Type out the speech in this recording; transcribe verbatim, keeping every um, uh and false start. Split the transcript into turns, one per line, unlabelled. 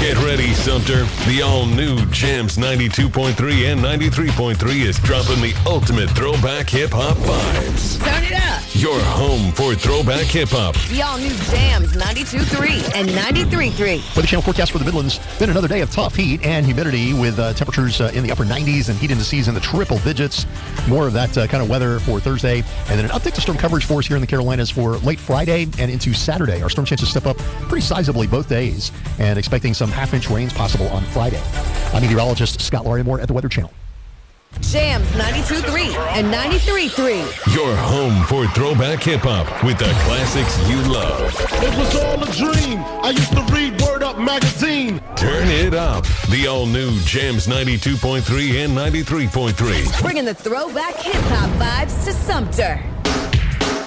Get ready, Sumter. The all-new Jams ninety-two point three and ninety-three point three is dropping the ultimate throwback hip-hop vibes.
Turn it up.
Your home for throwback hip-hop.
The all-new Jams ninety-two point three and ninety-three point three.
Weather Channel forecast for the Midlands. Been another day of tough heat and humidity with uh, temperatures uh, in the upper nineties and heat indices in the triple digits. More of that uh, kind of weather for Thursday. And then an uptick to storm coverage for us here in the Carolinas for late Friday and into Saturday. Our storm chances step up pretty sizably both days and expecting some half-inch rains possible on Friday. I'm meteorologist Scott Larimore at the Weather Channel.
Jams ninety-two point three and ninety-three point three.
Your home for throwback hip-hop with the classics you love.
It was all a dream. I used to read Word Up magazine.
Turn it up. The all-new Jams ninety-two point three and ninety-three point three.
Bringing the throwback hip-hop vibes to Sumter.